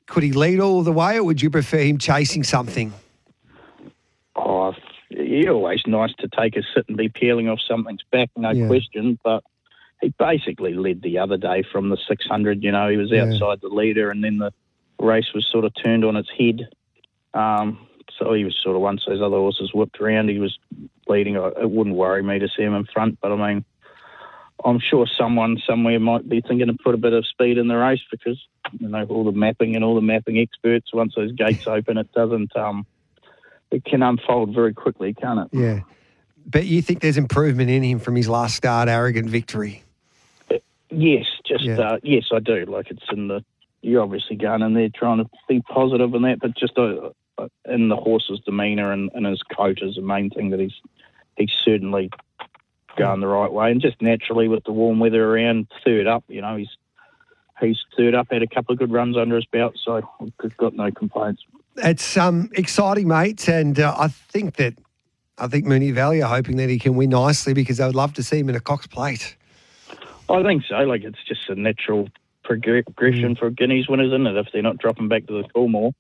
Could he lead all the way, or would you prefer him chasing something? Oh, it's always nice to take a sit and be peeling off something's back, no question. But he basically led the other day from the 600. He was outside the leader, and then the race was sort of turned on its head. So he was sort of, once those other horses whipped around, he was leading. It wouldn't worry me to see him in front, but I mean, I'm sure someone somewhere might be thinking to put a bit of speed in the race because, all the mapping and all the mapping experts, once those gates open, it doesn't, it can unfold very quickly, can't it? Yeah. But you think there's improvement in him from his last start, Arrogant Victory? Yes, yes, I do. Like, it's you're obviously going in there trying to be positive and that, but just in the horse's demeanour and his coat is the main thing that he's certainly going the right way. And just naturally with the warm weather around, third up, he's third up, had a couple of good runs under his belt, so I've got no complaints. It's exciting, mate, and I think Moonee Valley are hoping that he can win nicely because I would love to see him in a Cox Plate. I think so. Like, it's just a natural progression for Guineas winners, isn't it, if they're not dropping back to the Coolmore.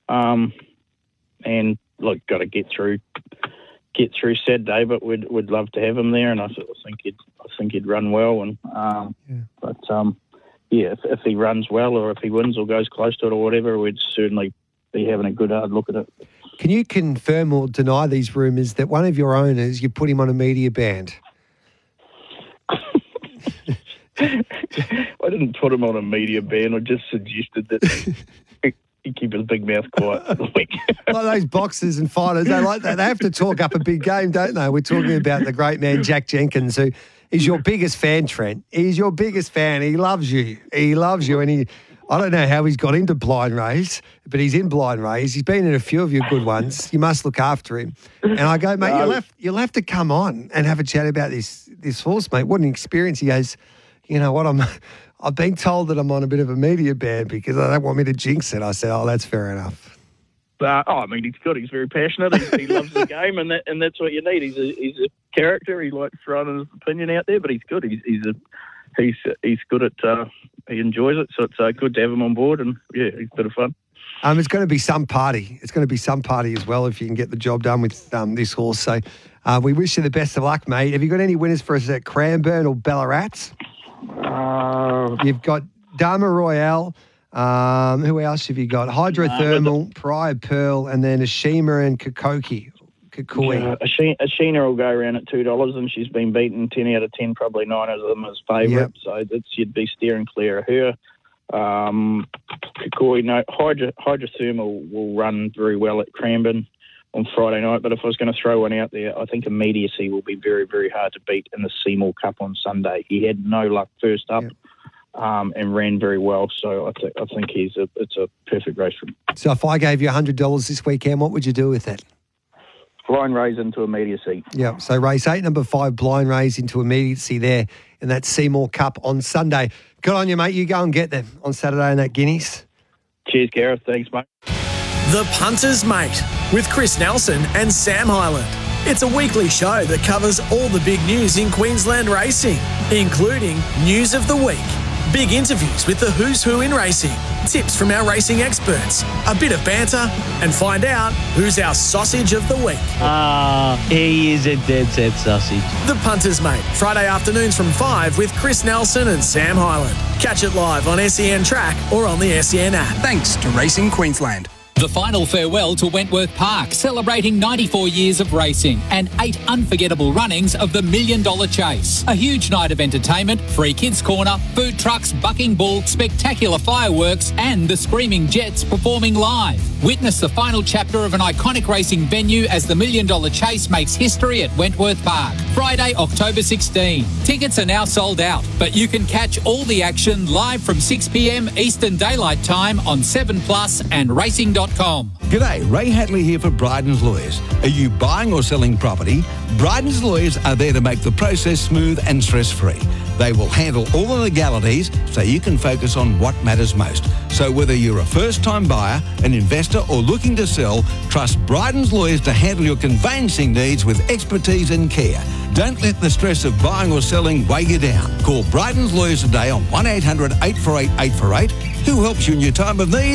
And look, got to get through Saturday, but we'd love to have him there, and I think he'd run well. And if he runs well, or if he wins or goes close to it or whatever, we'd certainly be having a good hard look at it. Can you confirm or deny these rumours that one of your owners, you put him on a media band? I didn't put him on a media ban. I just suggested that he keep his big mouth quiet for the week. Like those boxers and fighters, they like that. They have to talk up a big game, don't they? We're talking about the great man Jack Jenkins, who is your biggest fan, Trent. He's your biggest fan. He loves you. And I don't know how he's got into Blind Race, but he's in Blind Race. He's been in a few of your good ones. You must look after him. And I go, mate, you'll have to come on and have a chat about this horse, mate. What an experience. He goes, you know what, I've been told that I'm on a bit of a media ban because they don't want me to jinx it. I said, that's fair enough. He's good. He's very passionate. He loves the game, and that's what you need. He's a character. He likes throwing his opinion out there, but he's good. He's good at. He enjoys it, so it's good to have him on board, and he's a bit of fun. It's going to be some party. It's going to be some party as well if you can get the job done with this horse. So we wish you the best of luck, mate. Have you got any winners for us at Cranbourne or Ballarat? You've got Dharma Royale. Who else have you got? Hydrothermal, Pride Pearl, and then Ashima and Kikoi. Ashina will go around at $2, and she's been beaten 10 out of 10, probably 9 of them as favourite. Yep. So you'd be steering clear of her. Kikoi, Hydrothermal will run very well at Cranbourne on Friday night, but if I was going to throw one out there, I think Immediacy will be very, very hard to beat in the Seymour Cup on Sunday. He had no luck first up. Yep. And ran very well, so I think it's a perfect race for him. So if I gave you $100 this weekend, what would you do with it? Blind Raise into Immediacy. Yeah, so race 8, number 5, Blind Raise into Immediacy there in that Seymour Cup on Sunday. Good on you, mate. You go and get them on Saturday in that Guineas. Cheers, Gareth. Thanks, mate. The Punter's Mate with Chris Nelson and Sam Hyland. It's a weekly show that covers all the big news in Queensland racing, including News of the Week, big interviews with the who's who in racing, tips from our racing experts, a bit of banter, and find out who's our sausage of the week. He is a dead set sausage. The Punter's Mate, Friday afternoons from 5 with Chris Nelson and Sam Hyland. Catch it live on SEN Track or on the SEN app. Thanks to Racing Queensland. The final farewell to Wentworth Park, celebrating 94 years of racing and 8 unforgettable runnings of the $1 Million Chase. A huge night of entertainment, free kids corner, food trucks, bucking bull, spectacular fireworks and the Screaming Jets performing live. Witness the final chapter of an iconic racing venue as the $1 Million Chase makes history at Wentworth Park. Friday, October 16. Tickets are now sold out, but you can catch all the action live from 6 p.m. Eastern Daylight Time on 7plus and racing.com. G'day, Ray Hatley here for Bryden's Lawyers. Are you buying or selling property? Bryden's Lawyers are there to make the process smooth and stress-free. They will handle all the legalities so you can focus on what matters most. So whether you're a first-time buyer, an investor or looking to sell, trust Bryden's Lawyers to handle your conveyancing needs with expertise and care. Don't let the stress of buying or selling weigh you down. Call Bryden's Lawyers today on 1-800-848-848, who helps you in your time of need.